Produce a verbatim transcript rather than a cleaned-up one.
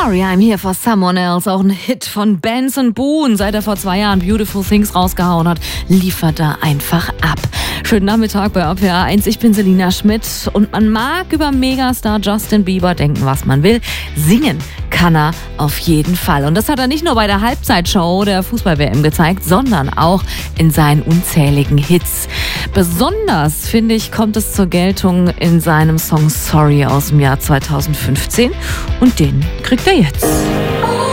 Sorry, I'm here for someone else. Auch ein Hit von Benson Boone. Seit er vor zwei Jahren Beautiful Things rausgehauen hat, liefert er einfach ab. Schönen Nachmittag bei R P R eins. Ich bin Selina Schmidt und man mag über Megastar Justin Bieber denken, was man will. Singen kann er auf jeden Fall. Und das hat er nicht nur bei der Halbzeitshow der Fußball-W M gezeigt, sondern auch in seinen unzähligen Hits. Besonders, finde ich, kommt es zur Geltung in seinem Song Sorry aus dem Jahr zweitausendfünfzehn. Und den kriegt er jetzt.